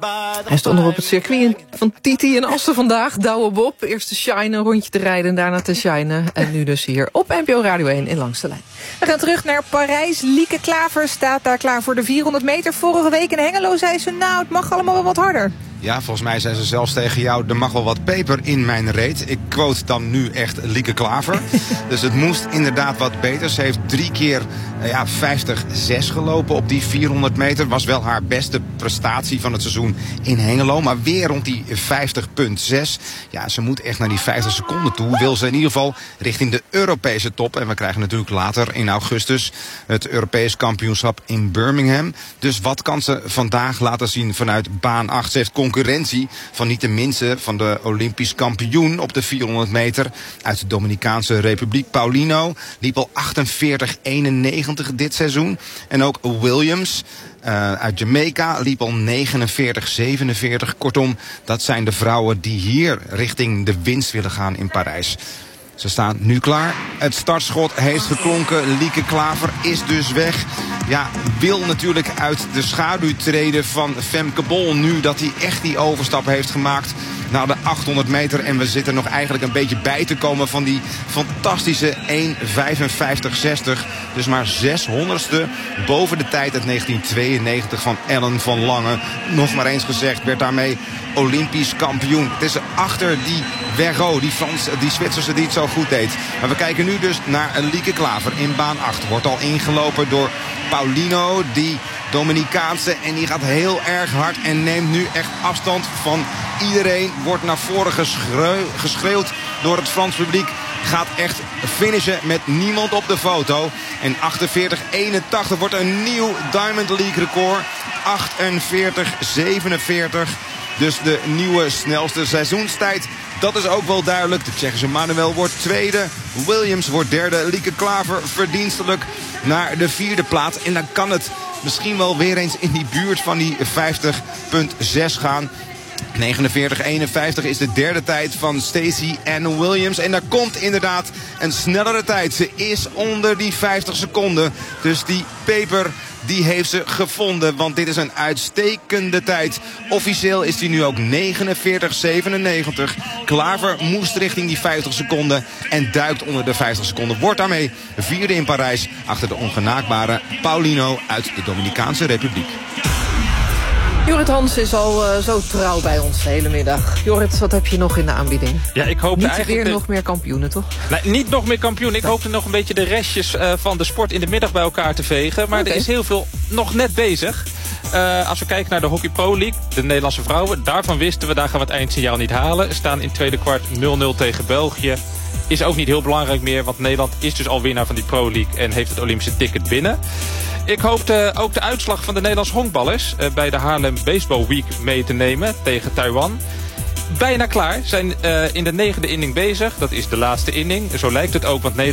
Hij stond nog op het circuit van Titi in Assen vandaag. Douwe Bob, eerst te shinen, een rondje te rijden en daarna te shinen. En nu dus hier op NPO Radio 1 in Langs de Lijn. We gaan terug naar Parijs. Lieke Klaver staat daar klaar voor de 400 meter. Vorige week in Hengelo zei ze, nou, het mag allemaal wel wat harder. Ja, volgens mij zei ze zelfs tegen jou, er mag wel wat peper in mijn reet. Ik quote dan nu echt Lieke Klaver. Dus het moest inderdaad wat beter. Ze heeft 3 keer 50-6 gelopen op die 400 meter. Was wel haar beste prestatie van het seizoen in Hengelo. Maar weer rond die 50,6. Ja, ze moet echt naar die 50 seconden toe. Wil ze in ieder geval richting de Europese top. En we krijgen natuurlijk later in augustus het Europees kampioenschap in Birmingham. Dus wat kan ze vandaag laten zien vanuit baan 8? Ze heeft concurrentie van niet de minste van de Olympisch kampioen op de 400 meter uit de Dominicaanse Republiek. Paulino liep al 48,91 dit seizoen. En ook Williams uit Jamaica liep al 49,47. Kortom, dat zijn de vrouwen die hier richting de winst willen gaan in Parijs. Ze staan nu klaar. Het startschot heeft geklonken. Lieke Klaver is dus weg. Ja, wil natuurlijk uit de schaduw treden van Femke Bol. Nu dat hij echt die overstap heeft gemaakt naar de 800 meter. En we zitten nog eigenlijk een beetje bij te komen van die fantastische 1:55,60. Dus maar 600ste boven de tijd uit 1992 van Ellen van Lange. Nog maar eens gezegd, werd daarmee Olympisch kampioen. Het is achter die Verreaux, die Zwitserse die het zo goed deed. Maar we kijken nu dus naar Lieke Klaver in baan 8. Wordt al ingelopen door Paulino, die Dominicaanse. En die gaat heel erg hard en neemt nu echt afstand van iedereen. Wordt naar voren geschreeuwd door het Frans publiek. Gaat echt finishen met niemand op de foto. En 48,81 wordt een nieuw Diamond League record. 48,47. Dus de nieuwe snelste seizoenstijd. Dat is ook wel duidelijk. De Tsjechische Manuel wordt tweede. Williams wordt derde. Lieke Klaver verdienstelijk naar de 4e plaats. En dan kan het misschien wel weer eens in die buurt van die 50,6 gaan. 49,51 is de derde tijd van Stacey Ann Williams. En daar komt inderdaad een snellere tijd. Ze is onder die 50 seconden. Dus die peper, die heeft ze gevonden. Want dit is een uitstekende tijd. Officieel is die nu ook 49,97. Klaver moest richting die 50 seconden. En duikt onder de 50 seconden. Wordt daarmee 4e in Parijs. Achter de ongenaakbare Paulino uit de Dominicaanse Republiek. Jorrit Hans is al zo trouw bij ons de hele middag. Jorrit, wat heb je nog in de aanbieding? Ja, ik hoop niet eigenlijk weer nog meer kampioenen, toch? Nee, niet nog meer kampioenen. Ik hoopte nog een beetje de restjes van de sport in de middag bij elkaar te vegen. Maar er is heel veel nog net bezig. Als we kijken naar de Hockey Pro League, de Nederlandse vrouwen. Daarvan wisten we, daar gaan we het eindsignaal niet halen. Staan in tweede kwart 0-0 tegen België. Is ook niet heel belangrijk meer, want Nederland is dus al winnaar van die Pro League en heeft het Olympische ticket binnen. Ik hoopte ook de uitslag van de Nederlandse honkballers bij de Haarlem Baseball Week mee te nemen tegen Taiwan. Bijna klaar, zijn in de 9e inning bezig. Dat is de laatste inning. Zo lijkt het ook, want Nederland